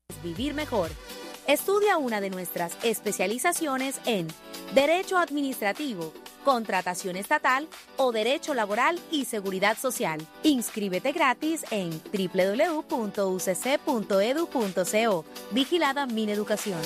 Vivir mejor. Estudia una de nuestras especializaciones en Derecho Administrativo, Contratación Estatal o Derecho Laboral y Seguridad Social. Inscríbete gratis en www.ucc.edu.co. Vigilada Mineducación.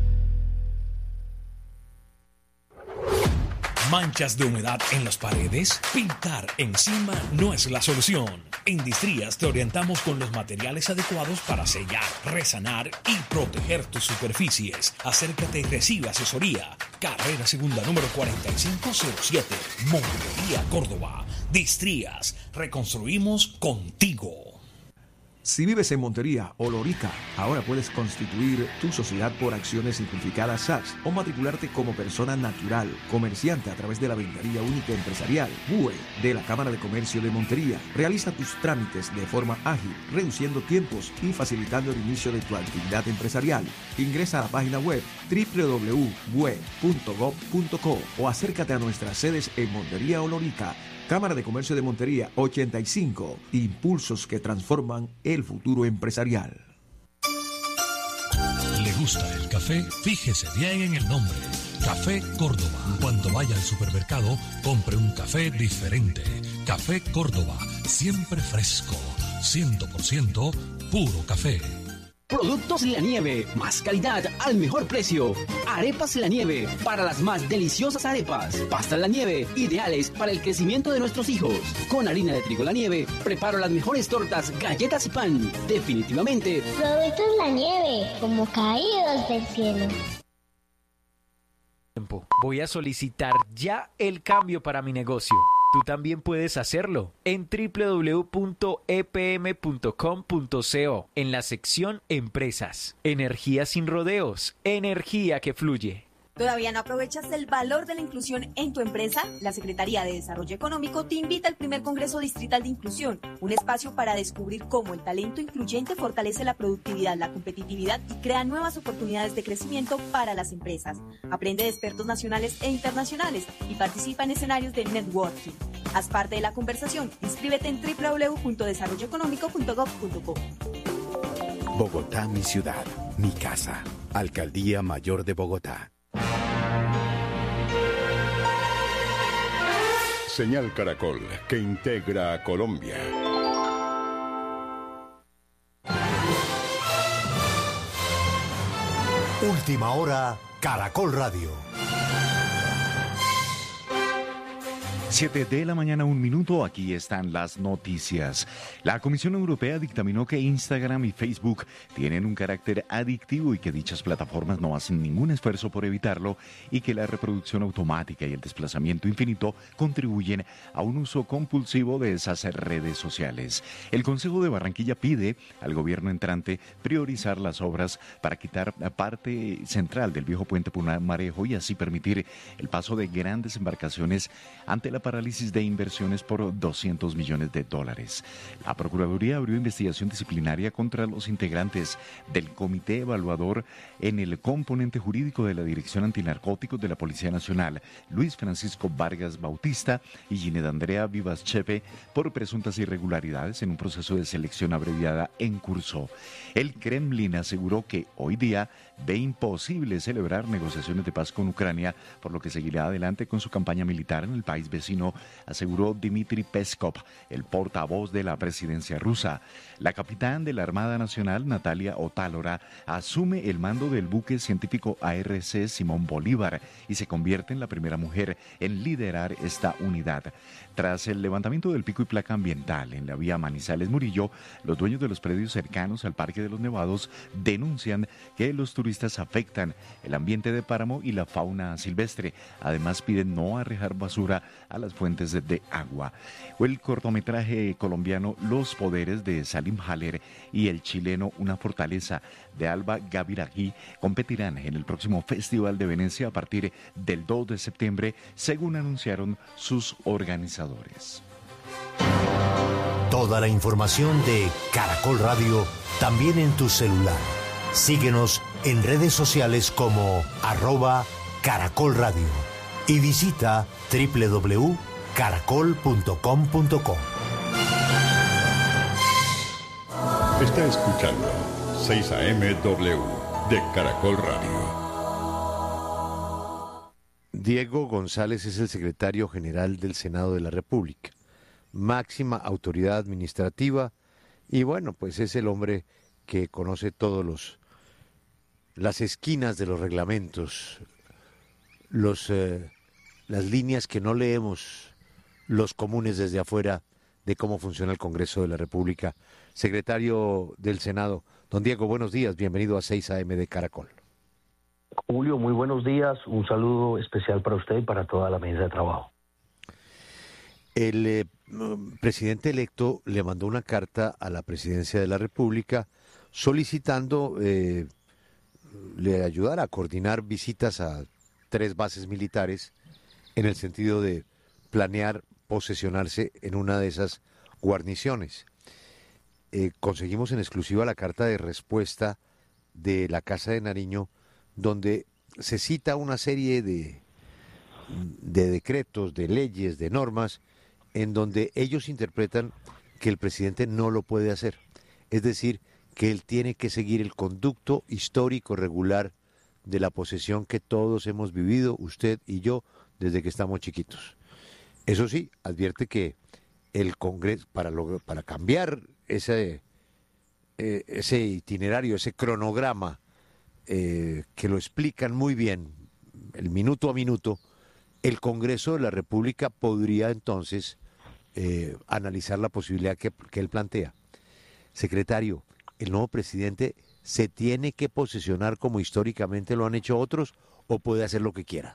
¿Manchas de humedad en las paredes? Pintar encima no es la solución. En Distrías te orientamos con los materiales adecuados para sellar, resanar y proteger tus superficies. Acércate y recibe asesoría. Carrera Segunda número 4507, Montería, Córdoba. Distrías, reconstruimos contigo. Si vives en Montería o Lorica, ahora puedes constituir tu sociedad por acciones simplificadas SAS o matricularte como persona natural, comerciante a través de la Ventanilla Única Empresarial, BUE, de la Cámara de Comercio de Montería. Realiza tus trámites de forma ágil, reduciendo tiempos y facilitando el inicio de tu actividad empresarial. Ingresa a la página web www.bue.gov.co o acércate a nuestras sedes en Montería o Lorica. Cámara de Comercio de Montería 85, impulsos que transforman el futuro empresarial. ¿Le gusta el café? Fíjese bien en el nombre. Café Córdoba. Cuando vaya al supermercado, compre un café diferente. Café Córdoba, siempre fresco, 100% puro café. Productos La Nieve, más calidad al mejor precio. Arepas La Nieve, para las más deliciosas arepas. Pastas La Nieve, ideales para el crecimiento de nuestros hijos. Con harina de trigo La Nieve, preparo las mejores tortas, galletas y pan. Definitivamente. Productos La Nieve, como caídos del cielo. Voy a solicitar ya el cambio para mi negocio. Tú también puedes hacerlo en www.epm.com.co en la sección Empresas. Energía sin rodeos, energía que fluye. ¿Todavía no aprovechas el valor de la inclusión en tu empresa? La Secretaría de Desarrollo Económico te invita al primer Congreso Distrital de Inclusión, un espacio para descubrir cómo el talento incluyente fortalece la productividad, la competitividad y crea nuevas oportunidades de crecimiento para las empresas. Aprende de expertos nacionales e internacionales y participa en escenarios de networking. Haz parte de la conversación. Inscríbete en www.desarrolloeconómico.gov.co. Bogotá, mi ciudad, mi casa. Alcaldía Mayor de Bogotá. Señal Caracol, que integra a Colombia. Última hora, Caracol Radio. 7 de la mañana, 1 minuto, aquí están las noticias. La Comisión Europea dictaminó que Instagram y Facebook tienen un carácter adictivo y que dichas plataformas no hacen ningún esfuerzo por evitarlo y que la reproducción automática y el desplazamiento infinito contribuyen a un uso compulsivo de esas redes sociales. El Consejo de Barranquilla pide al gobierno entrante priorizar las obras para quitar la parte central del viejo puente Pumarejo y así permitir el paso de grandes embarcaciones ante la parálisis de inversiones por $200 millones. La Procuraduría abrió investigación disciplinaria contra los integrantes del Comité Evaluador en el componente jurídico de la Dirección Antinarcóticos de la Policía Nacional, Luis Francisco Vargas Bautista y Ginette Andrea Vivas Chepe, por presuntas irregularidades en un proceso de selección abreviada en curso. El Kremlin aseguró que hoy día ve imposible celebrar negociaciones de paz con Ucrania, por lo que seguirá adelante con su campaña militar en el país vecino, aseguró Dmitry Peskov, el portavoz de la presidencia rusa. La capitán de la Armada Nacional, Natalia Otálora, asume el mando del buque científico ARC Simón Bolívar y se convierte en la primera mujer en liderar esta unidad. Tras el levantamiento del pico y placa ambiental en la vía Manizales-Murillo, los dueños de los predios cercanos al Parque de los Nevados denuncian que los turistas afectan el ambiente de páramo y la fauna silvestre. Además, piden no arrojar basura a las fuentes de agua. El cortometraje colombiano Los Poderes de Salim Haller y el chileno Una Fortaleza de Alba Gaviragui competirán en el próximo Festival de Venecia a partir del 2 de septiembre, según anunciaron sus organizadores. Toda la información de Caracol Radio también en tu celular. Síguenos en redes sociales como @Caracol Radio y visita www.caracol.com.co. Está escuchando 6 AM W de Caracol Radio. Diego González es el secretario general del Senado de la República, máxima autoridad administrativa, y bueno, pues es el hombre que conoce todos las esquinas de los reglamentos, las líneas que no leemos los comunes desde afuera de cómo funciona el Congreso de la República. Secretario del Senado, don Diego, buenos días, bienvenido a 6 AM de Caracol. Julio, muy buenos días, un saludo especial para usted y para toda la mesa de trabajo. El presidente electo le mandó una carta a la Presidencia de la República solicitando le ayudara a coordinar visitas a 3 bases militares en el sentido de planear posesionarse en una de esas guarniciones. Conseguimos en exclusiva la carta de respuesta de la Casa de Nariño, donde se cita una serie de decretos, de leyes, de normas, en donde ellos interpretan que el presidente no lo puede hacer. Es decir, que él tiene que seguir el conducto histórico regular de la posesión que todos hemos vivido, usted y yo, desde que estamos chiquitos. Eso sí, advierte que el Congreso, para cambiar ese itinerario, ese cronograma, que lo explican muy bien, el minuto a minuto, el Congreso de la República podría entonces analizar la posibilidad que él plantea. Secretario, ¿el nuevo presidente se tiene que posesionar como históricamente lo han hecho otros o puede hacer lo que quiera?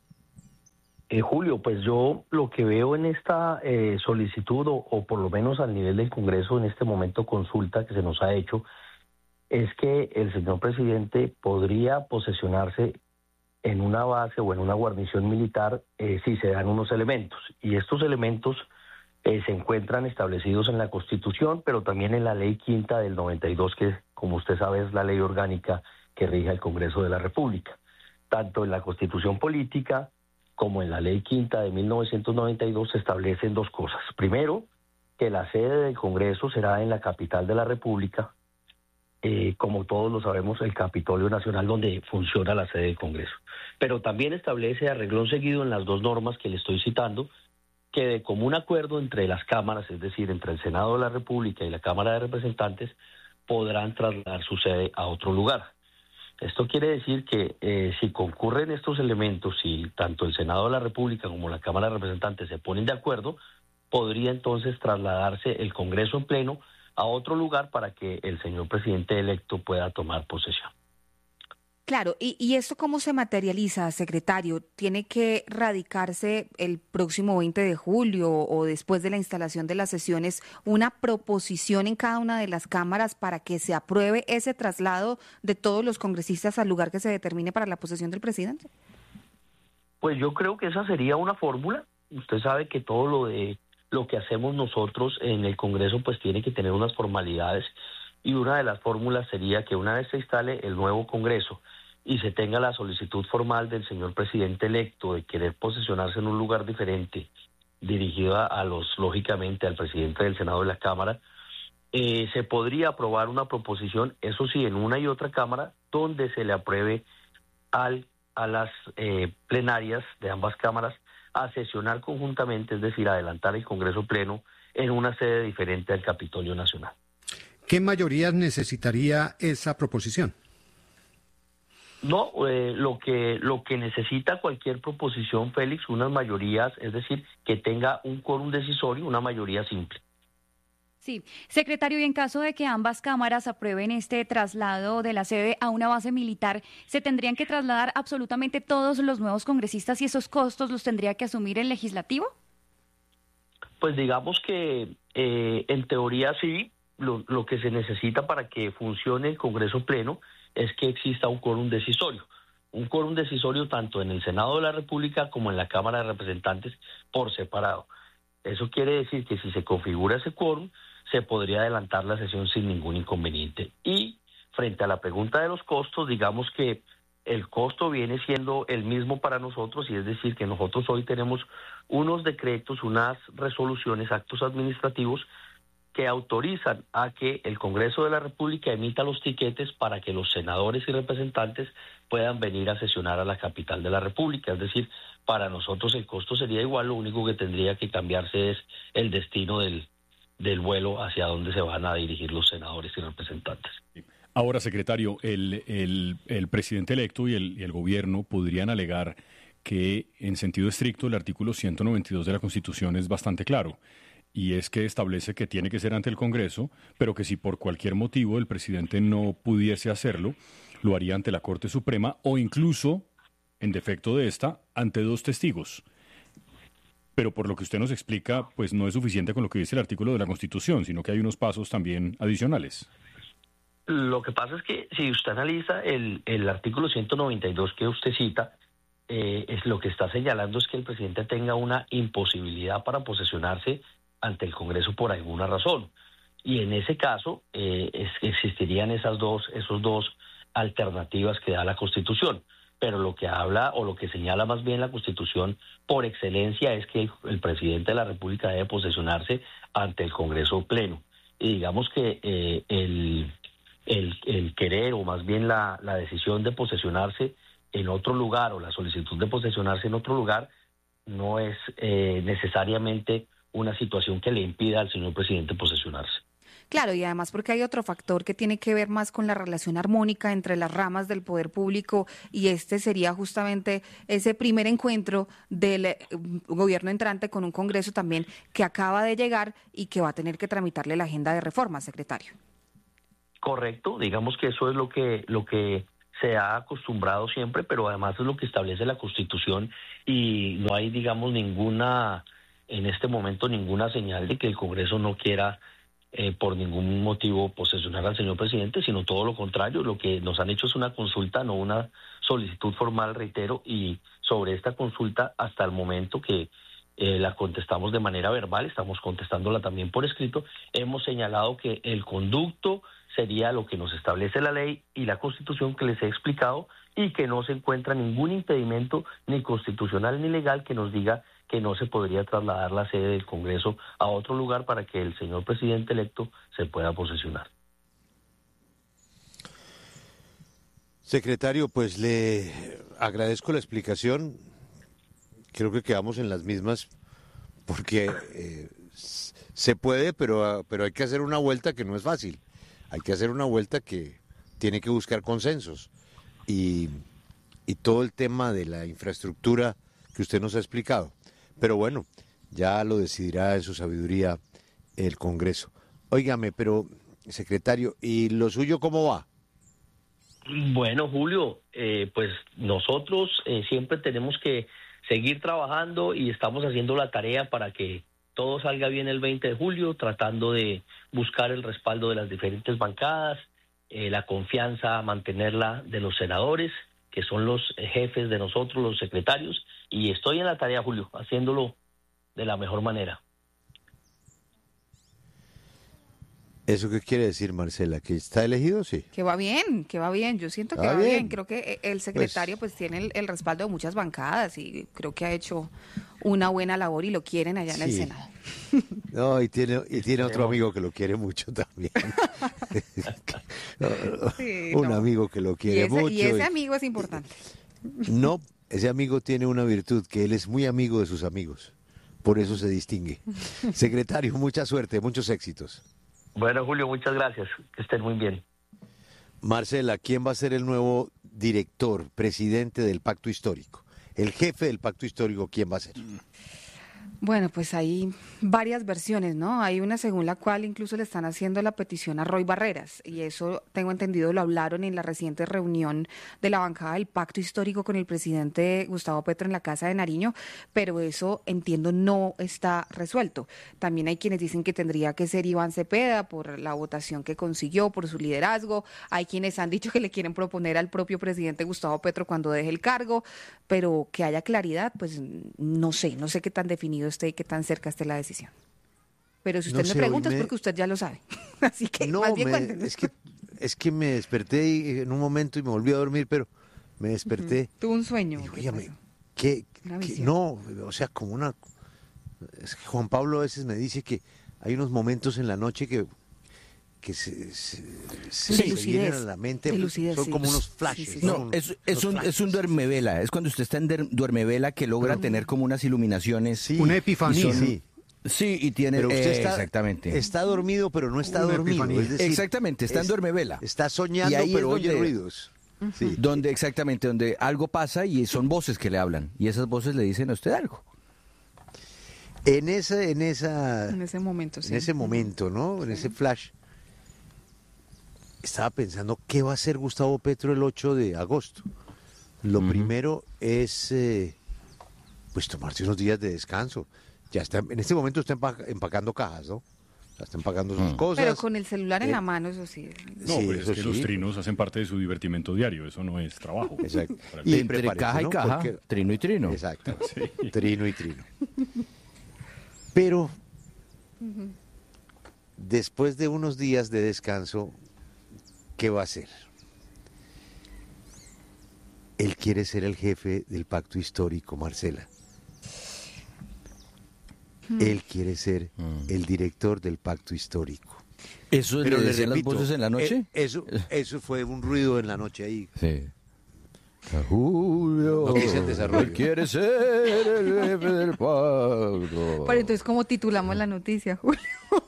Julio, pues yo lo que veo en esta solicitud, o por lo menos al nivel del Congreso en este momento consulta que se nos ha hecho, es que el señor presidente podría posesionarse en una base o en una guarnición militar si se dan unos elementos. Y estos elementos se encuentran establecidos en la Constitución, pero también en la Ley Quinta del 92, que como usted sabe es la ley orgánica que rige el Congreso de la República. Tanto en la Constitución Política como en la Ley Quinta de 1992 se establecen 2 cosas. Primero, que la sede del Congreso será en la capital de la República, como todos lo sabemos, el Capitolio Nacional, donde funciona la sede del Congreso. Pero también establece a renglón seguido en las 2 normas que le estoy citando, que de común acuerdo entre las cámaras, es decir, entre el Senado de la República y la Cámara de Representantes, podrán trasladar su sede a otro lugar. Esto quiere decir que si concurren estos elementos, si tanto el Senado de la República como la Cámara de Representantes se ponen de acuerdo, podría entonces trasladarse el Congreso en pleno a otro lugar para que el señor presidente electo pueda tomar posesión. Claro, ¿y esto cómo se materializa, secretario? ¿Tiene que radicarse el próximo 20 de julio o después de la instalación de las sesiones una proposición en cada una de las cámaras para que se apruebe ese traslado de todos los congresistas al lugar que se determine para la posesión del presidente? Pues yo creo que esa sería una fórmula. Usted sabe que todo lo que hacemos nosotros en el Congreso pues tiene que tener unas formalidades, y una de las fórmulas sería que una vez se instale el nuevo Congreso y se tenga la solicitud formal del señor presidente electo de querer posesionarse en un lugar diferente, dirigida lógicamente al presidente del Senado y la Cámara, se podría aprobar una proposición, eso sí, en una y otra Cámara, donde se le apruebe a las plenarias de ambas cámaras a sesionar conjuntamente, es decir, adelantar el Congreso Pleno en una sede diferente al Capitolio Nacional. ¿Qué mayorías necesitaría esa proposición? No, lo que necesita cualquier proposición, Félix, unas mayorías, es decir, que tenga un quórum decisorio, una mayoría simple. Sí, secretario, y en caso de que ambas cámaras aprueben este traslado de la sede a una base militar, ¿se tendrían que trasladar absolutamente todos los nuevos congresistas y esos costos los tendría que asumir el legislativo? Pues digamos que en teoría sí, lo que se necesita para que funcione el Congreso Pleno es que exista un quórum decisorio. Un quórum decisorio tanto en el Senado de la República como en la Cámara de Representantes por separado. Eso quiere decir que si se configura ese quórum, se podría adelantar la sesión sin ningún inconveniente. Y frente a la pregunta de los costos, digamos que el costo viene siendo el mismo para nosotros, y es decir, que nosotros hoy tenemos unos decretos, unas resoluciones, actos administrativos que autorizan a que el Congreso de la República emita los tiquetes para que los senadores y representantes puedan venir a sesionar a la capital de la República. Es decir, para nosotros el costo sería igual, lo único que tendría que cambiarse es el destino del vuelo hacia donde se van a dirigir los senadores y representantes. Ahora, secretario, el presidente electo y el gobierno podrían alegar que, en sentido estricto, el artículo 192 de la Constitución es bastante claro, y es que establece que tiene que ser ante el Congreso, pero que si por cualquier motivo el presidente no pudiese hacerlo, lo haría ante la Corte Suprema o incluso, en defecto de esta, ante 2 testigos. Pero por lo que usted nos explica, pues no es suficiente con lo que dice el artículo de la Constitución, sino que hay unos pasos también adicionales. Lo que pasa es que si usted analiza el artículo 192 que usted cita, es lo que está señalando es que el presidente tenga una imposibilidad para posesionarse ante el Congreso por alguna razón. Y en ese caso existirían esos dos alternativas que da la Constitución. Pero lo que habla o lo que señala más bien la Constitución por excelencia es que el presidente de la República debe posesionarse ante el Congreso Pleno. Y digamos que el querer o más bien la decisión de posesionarse en otro lugar o la solicitud de posesionarse en otro lugar no es necesariamente una situación que le impida al señor presidente posesionarse. Claro, y además porque hay otro factor que tiene que ver más con la relación armónica entre las ramas del poder público, y este sería justamente ese primer encuentro del gobierno entrante con un Congreso también que acaba de llegar y que va a tener que tramitarle la agenda de reforma, secretario. Correcto, digamos que eso es lo que se ha acostumbrado siempre, pero además es lo que establece la Constitución, y no hay, digamos, en este momento ninguna señal de que el Congreso no quiera por ningún motivo posesionar al señor presidente, sino todo lo contrario. Lo que nos han hecho es una consulta, no una solicitud formal, reitero, y sobre esta consulta hasta el momento que la contestamos de manera verbal, estamos contestándola también por escrito, hemos señalado que el conducto sería lo que nos establece la ley y la Constitución que les he explicado, y que no se encuentra ningún impedimento ni constitucional ni legal que nos diga que no se podría trasladar la sede del Congreso a otro lugar para que el señor presidente electo se pueda posesionar. Secretario, pues le agradezco la explicación. Creo que quedamos en las mismas porque se puede, pero hay que hacer una vuelta que no es fácil. Hay que hacer una vuelta que tiene que buscar consensos. Y todo el tema de la infraestructura que usted nos ha explicado. Pero bueno, ya lo decidirá en su sabiduría el Congreso. Óigame, pero, secretario, ¿y lo suyo cómo va? Bueno, Julio, pues nosotros siempre tenemos que seguir trabajando y estamos haciendo la tarea para que todo salga bien el 20 de julio, tratando de buscar el respaldo de las diferentes bancadas, la confianza, mantenerla de los senadores, que son los jefes de nosotros, los secretarios, y estoy en la tarea, Julio, haciéndolo de la mejor manera. ¿Eso qué quiere decir, Marcela? ¿Que está elegido? Sí. Que va bien, yo siento que va bien. Creo que el secretario pues tiene el respaldo de muchas bancadas y creo que ha hecho una buena labor y lo quieren allá en el Senado. No, y tiene otro amigo que lo quiere mucho también. Amigo que lo quiere mucho. Y ese amigo es importante. No, ese amigo tiene una virtud, que él es muy amigo de sus amigos. Por eso se distingue. Secretario, mucha suerte, muchos éxitos. Bueno, Julio, muchas gracias. Que estén muy bien. Marcela, ¿quién va a ser el nuevo director, presidente del Pacto Histórico? El jefe del Pacto Histórico, ¿quién va a ser? Bueno, pues hay varias versiones, ¿no? Hay una según la cual incluso le están haciendo la petición a Roy Barreras, y eso, tengo entendido, lo hablaron en la reciente reunión de la bancada del Pacto Histórico con el presidente Gustavo Petro en la Casa de Nariño, pero eso, entiendo, no está resuelto. También hay quienes dicen que tendría que ser Iván Cepeda por la votación que consiguió, por su liderazgo. Hay quienes han dicho que le quieren proponer al propio presidente Gustavo Petro cuando deje el cargo, pero que haya claridad, pues no sé qué tan definido esté y qué tan cerca esté la decisión. Pero si usted me pregunta es porque usted ya lo sabe. Así que más bien cuéntenos. Es que me desperté en un momento y me volví a dormir, pero me desperté. Tuve un sueño. No, o sea, como una... Es que Juan Pablo a veces me dice que hay unos momentos en la noche que se vienen a la mente, son como unos flashes. No, es un duermevela, es cuando usted está en duermevela que logra tener como unas iluminaciones. Una epifanía. Sí, y tiene... Pero usted exactamente. Está dormido, pero no está dormido. Es decir, exactamente, está en duermevela. Está soñando, pero oye ruidos. Sí. Donde algo pasa y son voces que le hablan. Y esas voces le dicen a usted algo. En ese momento, sí. En ese momento, ¿no? En ese flash. Estaba pensando, ¿qué va a hacer Gustavo Petro el 8 de agosto? Lo primero es, pues, tomarse unos días de descanso. Ya está, en este momento está empacando cajas, ¿no? Está empacando sus cosas. Pero con el celular en la mano, eso sí. No, pero es que los trinos hacen parte de su divertimento diario, eso no es trabajo. Exacto. Y entre caja y caja, trino y trino. Exacto, trino y trino. Pero, después de unos días de descanso, ¿qué va a hacer? Él quiere ser el jefe del pacto histórico, Marcela. Él quiere ser el director del pacto histórico. ¿Eso le decían las voces en la noche? Eso fue un ruido en la noche ahí. Sí. Julio, no dice el desarrollo. Él quiere ser el jefe del pacto. Pero entonces, ¿cómo titulamos la noticia, Julio?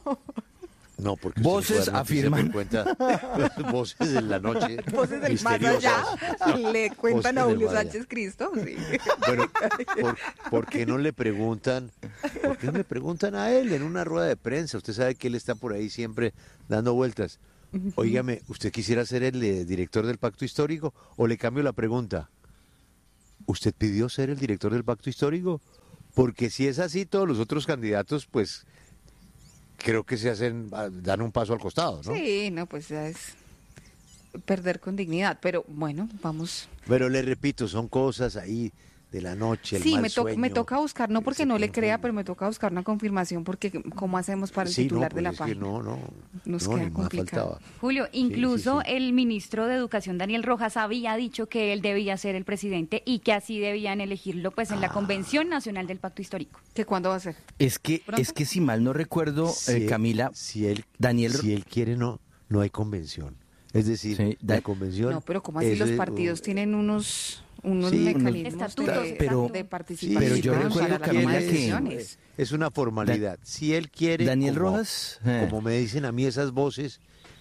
No, porque voces afirman. Voces en la noche. Voces del más allá. Le cuentan a Julio Sánchez Cristo. Sí. Bueno, ¿por qué no le preguntan? ¿Por qué no le preguntan a él en una rueda de prensa? Usted sabe que él está por ahí siempre dando vueltas. Óigame, ¿usted quisiera ser el director del pacto histórico? O le cambio la pregunta. ¿Usted pidió ser el director del pacto histórico? Porque si es así, todos los otros candidatos, pues, creo que dan un paso al costado, ¿no? Sí, no, pues ya es perder con dignidad. Pero bueno, vamos. Pero le repito, son cosas ahí de la noche, el mal sueño. Me toca buscar, no porque no le crea, pero me toca buscar una confirmación, porque ¿cómo hacemos para el titular de la página? Nos queda complicado. Julio, incluso el ministro de Educación, Daniel Rojas, había dicho que él debía ser el presidente y que así debían elegirlo pues en la Convención Nacional del Pacto Histórico. ¿Que cuándo va a ser? Es que si mal no recuerdo, Camila, si él quiere, no hay convención. Es decir, la convención... No, pero ¿cómo así los partidos tienen unos mecanismos de participación? Pero yo recuerdo, Camila, que es una formalidad. Si él quiere, Daniel Rojas, como me dicen a mí esas voces,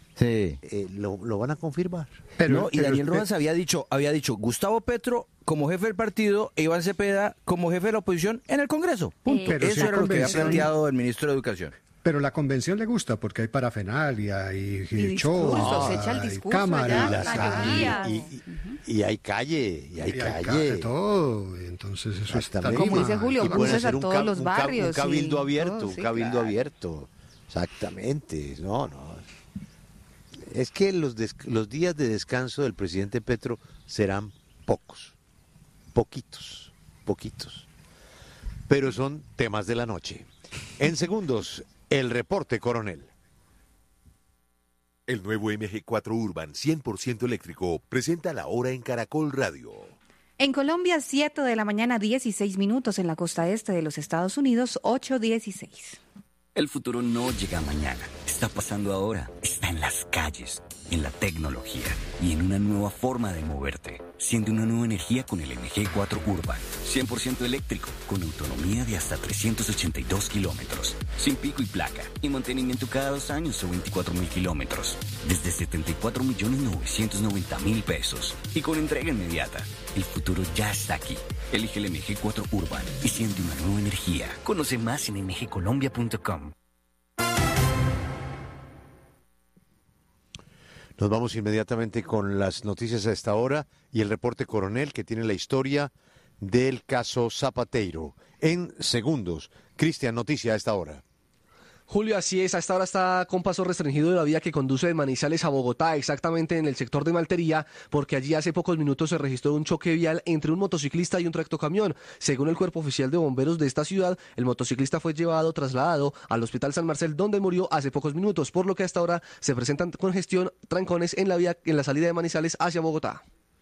lo van a confirmar. Y Daniel Rojas había dicho Gustavo Petro como jefe del partido e Iván Cepeda como jefe de la oposición en el Congreso. Punto. Eso era lo que había planteado el ministro de Educación. Pero la convención le gusta porque hay parafernalia y show, hay cámaras, y hay calle, y hay calle. Todo. Entonces eso está como dice Julio, buses a todos los barrios. Un cabildo abierto, cabildo abierto. Exactamente. No. Es que los días de descanso del presidente Petro serán poquitos. Pero son temas de la noche. En segundos, el reporte, coronel. El nuevo MG4 Urban 100% eléctrico presenta la hora en Caracol Radio. En Colombia, 7 de la mañana, 16 minutos. En la costa este de los Estados Unidos, 8:16. El futuro no llega mañana, está pasando ahora, está en las calles, en la tecnología y en una nueva forma de moverte. Siente una nueva energía con el MG4 Urban, 100% eléctrico, con autonomía de hasta 382 kilómetros, sin pico y placa, y mantenimiento cada 2 años o 24.000 kilómetros, desde 74.990.000 pesos, y con entrega inmediata. El futuro ya está aquí. Elige el MG4 Urban y siente una nueva energía. Conoce más en mgcolombia.com. Nos vamos inmediatamente con las noticias a esta hora y el reporte, coronel, que tiene la historia del caso Zapateiro. En segundos, Cristian, noticia a esta hora. Julio, así es, a esta hora está con paso restringido de la vía que conduce de Manizales a Bogotá, exactamente en el sector de Maltería, porque allí hace pocos minutos se registró un choque vial entre un motociclista y un tractocamión. Según el Cuerpo Oficial de Bomberos de esta ciudad, el motociclista fue trasladado al Hospital San Marcel, donde murió hace pocos minutos, por lo que hasta ahora se presentan congestión, trancones en la vía, en la salida de Manizales hacia Bogotá.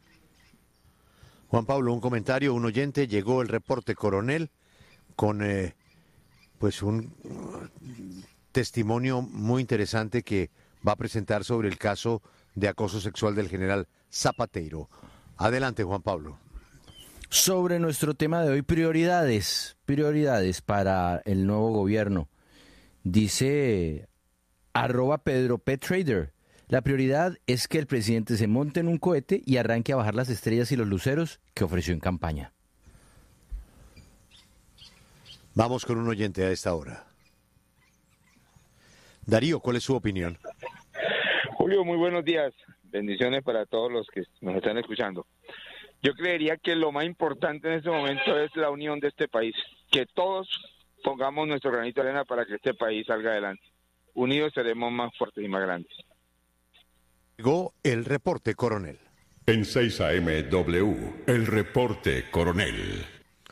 Juan Pablo, un comentario, un oyente, llegó el reporte, coronel, con... pues un testimonio muy interesante que va a presentar sobre el caso de acoso sexual del general Zapateiro. Adelante, Juan Pablo. Sobre nuestro tema de hoy, prioridades para el nuevo gobierno. Dice @PedroPTrader. La prioridad es que el presidente se monte en un cohete y arranque a bajar las estrellas y los luceros que ofreció en campaña. Vamos con un oyente a esta hora. Darío, ¿cuál es su opinión? Julio, muy buenos días. Bendiciones para todos los que nos están escuchando. Yo creería que lo más importante en este momento es la unión de este país. Que todos pongamos nuestro granito de arena para que este país salga adelante. Unidos seremos más fuertes y más grandes. Llegó el reporte, coronel. En 6 AM W, el reporte, coronel.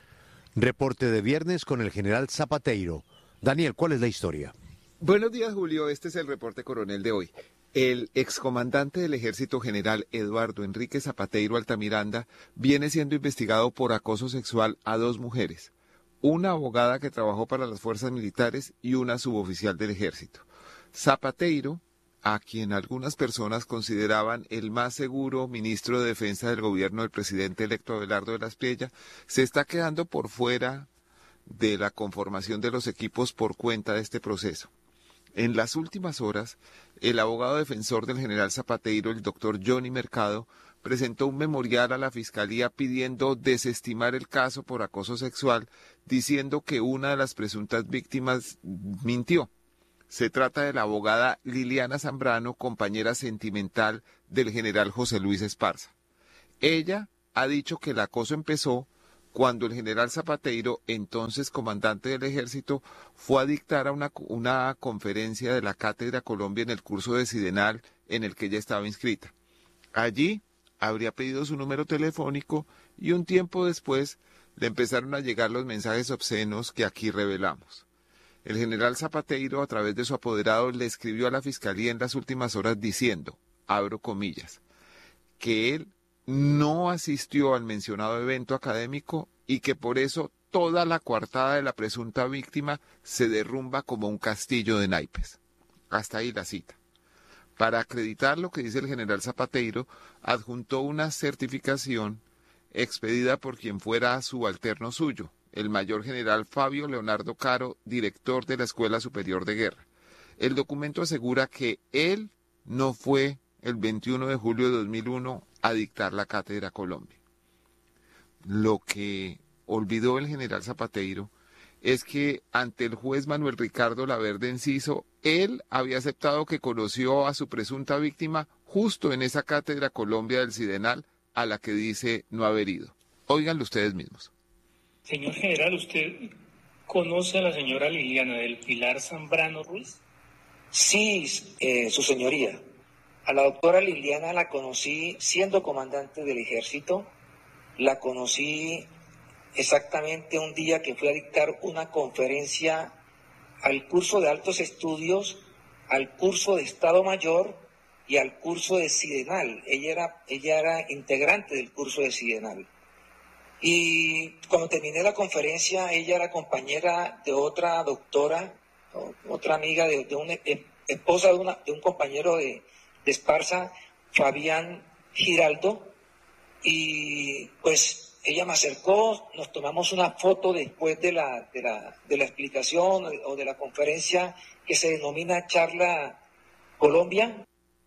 Reporte de viernes con el general Zapateiro. Daniel, ¿cuál es la historia? Buenos días, Julio. Este es el reporte, coronel, de hoy. El excomandante del Ejército General Eduardo Enrique Zapateiro Altamiranda viene siendo investigado por acoso sexual a 2 mujeres, una abogada que trabajó para las fuerzas militares y una suboficial del Ejército. Zapateiro, a quien algunas personas consideraban el más seguro ministro de Defensa del gobierno del presidente electo Abelardo de la Espriella, se está quedando por fuera de la conformación de los equipos por cuenta de este proceso. En las últimas horas, el abogado defensor del general Zapateiro, el doctor Johnny Mercado, presentó un memorial a la Fiscalía pidiendo desestimar el caso por acoso sexual, diciendo que una de las presuntas víctimas mintió. Se trata de la abogada Liliana Zambrano, compañera sentimental del general José Luis Esparza. Ella ha dicho que el acoso empezó cuando el general Zapateiro, entonces comandante del Ejército, fue a dictar a una conferencia de la Cátedra Colombia en el curso de Sidenal en el que ella estaba inscrita. Allí habría pedido su número telefónico y un tiempo después le empezaron a llegar los mensajes obscenos que aquí revelamos. El general Zapateiro, a través de su apoderado, le escribió a la Fiscalía en las últimas horas diciendo, abro comillas, que él no asistió al mencionado evento académico y que por eso toda la coartada de la presunta víctima se derrumba como un castillo de naipes. Hasta ahí la cita. Para acreditar lo que dice el general Zapateiro, adjuntó una certificación expedida por quien fuera subalterno suyo, el mayor general Fabio Leonardo Caro, director de la Escuela Superior de Guerra. El documento asegura que él no fue el 21 de julio de 2001 a dictar la Cátedra Colombia. Lo que olvidó el general Zapateiro es que ante el juez Manuel Ricardo Laverde Enciso, él había aceptado que conoció a su presunta víctima justo en esa Cátedra Colombia del Sidenal a la que dice no haber ido. Óiganlo ustedes mismos. Señor general, ¿usted conoce a la señora Liliana del Pilar Zambrano Ruiz? Sí, su señoría. A la doctora Liliana la conocí siendo comandante del Ejército. La conocí exactamente un día que fui a dictar una conferencia al curso de altos estudios, al curso de Estado Mayor y al curso de Sidenal. Ella era integrante del curso de Sidenal. Y cuando terminé la conferencia, ella era compañera de otra doctora, otra amiga de una esposa de un compañero de Esparza, Fabián Giraldo, y pues ella me acercó, nos tomamos una foto después de la explicación o de la conferencia que se denomina Charla Colombia.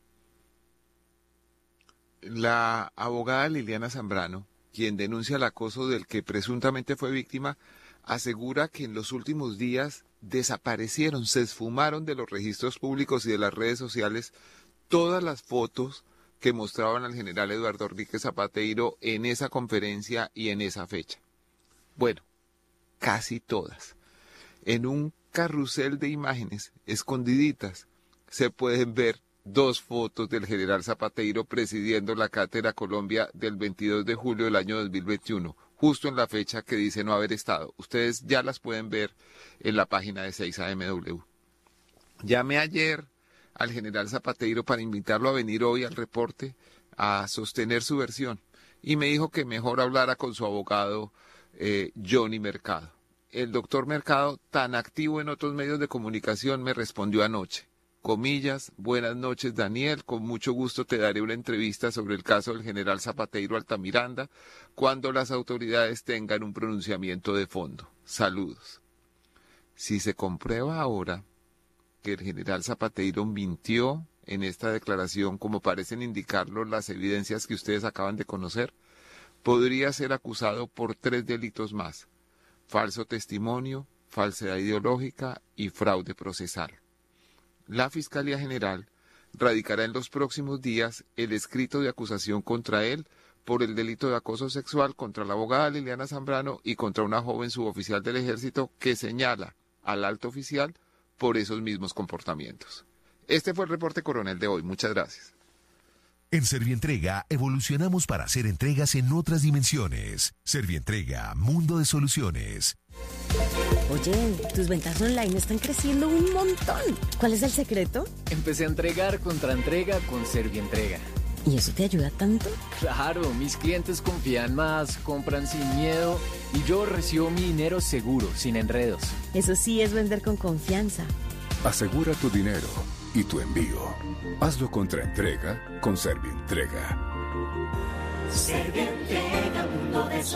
La abogada Liliana Zambrano, quien denuncia el acoso del que presuntamente fue víctima, asegura que en los últimos días desaparecieron, se esfumaron de los registros públicos y de las redes sociales todas las fotos que mostraban al general Eduardo Enrique Zapateiro en esa conferencia y en esa fecha. Bueno, casi todas. En un carrusel de imágenes escondiditas se pueden ver 2 fotos del general Zapateiro presidiendo la Cátedra Colombia del 22 de julio del año 2021, justo en la fecha que dice no haber estado. Ustedes ya las pueden ver en la página de 6AMW. Llamé ayer al general Zapateiro para invitarlo a venir hoy al reporte a sostener su versión y me dijo que mejor hablara con su abogado Johnny Mercado. el doctor Mercado, tan activo en otros medios de comunicación, me respondió anoche. Comillas, buenas noches Daniel, con mucho gusto te daré una entrevista sobre el caso del general Zapateiro Altamiranda cuando las autoridades tengan un pronunciamiento de fondo. Saludos. Si se comprueba ahora que el general Zapateiro mintió en esta declaración, como parecen indicarlo las evidencias que ustedes acaban de conocer, podría ser acusado por 3 delitos más: falso testimonio, falsedad ideológica y fraude procesal. La Fiscalía General radicará en los próximos días el escrito de acusación contra él por el delito de acoso sexual contra la abogada Liliana Zambrano y contra una joven suboficial del Ejército que señala al alto oficial por esos mismos comportamientos. Este fue el reporte coronel de hoy. Muchas gracias. En Servientrega evolucionamos para hacer entregas en otras dimensiones. Servientrega, mundo de soluciones. Oye, tus ventas online están creciendo un montón. ¿Cuál es el secreto? Empecé a entregar contra entrega con Servientrega. ¿Y eso te ayuda tanto? Claro, mis clientes confían más, compran sin miedo y yo recibo mi dinero seguro, sin enredos. Eso sí es vender con confianza. Asegura tu dinero y tu envío. Hazlo contra entrega con Servientrega. Servientrega, mundo de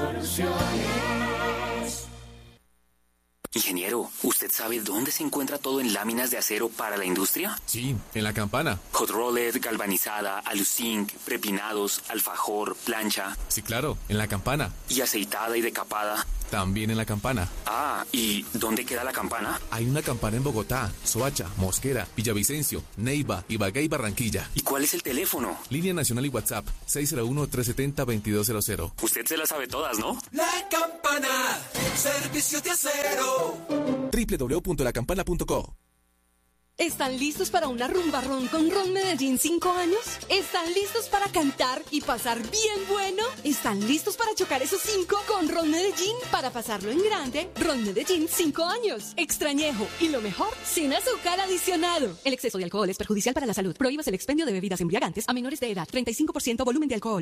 soluciones. Ingeniero, ¿usted sabe dónde se encuentra todo en láminas de acero para la industria? Sí, en la Campana. Hot rolled, galvanizada, aluzinc, prepinados, alfajor, plancha. Sí, claro, en la Campana. ¿Y aceitada y decapada? También en la Campana. Ah, ¿y dónde queda la Campana? Hay una Campana en Bogotá, Soacha, Mosquera, Villavicencio, Neiva, Ibagué y Barranquilla. ¿Y cuál es el teléfono? Línea nacional y WhatsApp, 601-370-2200. Usted se las sabe todas, ¿no? La Campana, servicios de acero. www.lacampana.co. ¿Están listos para una rumbarrón con Ron Medellín 5 años? ¿Están listos para cantar y pasar bien bueno? ¿Están listos para chocar esos 5 con Ron Medellín? Para pasarlo en grande, Ron Medellín 5 años. Extrañejo y lo mejor, sin azúcar adicionado. El exceso de alcohol es perjudicial para la salud. Prohíbas el expendio de bebidas embriagantes a menores de edad. 35% volumen de alcohol.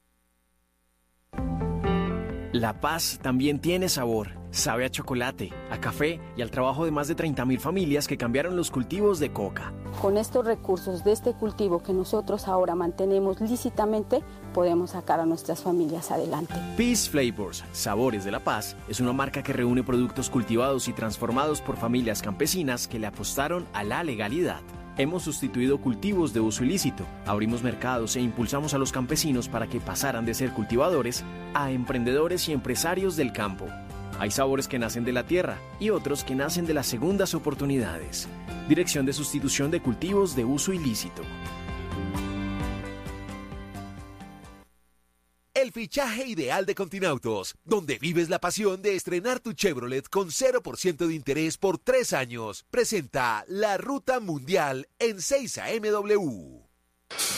La paz también tiene sabor. Sabe a chocolate, a café y al trabajo de más de 30.000 familias que cambiaron los cultivos de coca. Con estos recursos de este cultivo que nosotros ahora mantenemos lícitamente, podemos sacar a nuestras familias adelante. Peace Flavors, Sabores de la Paz, es una marca que reúne productos cultivados y transformados por familias campesinas que le apostaron a la legalidad. Hemos sustituido cultivos de uso ilícito, abrimos mercados e impulsamos a los campesinos para que pasaran de ser cultivadores a emprendedores y empresarios del campo. Hay sabores que nacen de la tierra y otros que nacen de las segundas oportunidades. Dirección de Sustitución de Cultivos de Uso Ilícito. El fichaje ideal de Continautos, donde vives la pasión de estrenar tu Chevrolet con 0% de interés por 3 años. Presenta la Ruta Mundial en 6 AMW.